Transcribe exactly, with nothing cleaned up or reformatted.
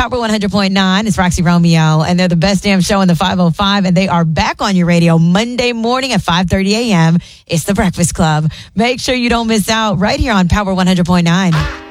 Power one hundred point nine. It's Roxy Romeo, and they're the best damn show in the five oh five, and they are back on your radio Monday morning at five thirty a.m. It's The Breakfast Club. Make sure you don't miss out right here on Power one hundred point nine.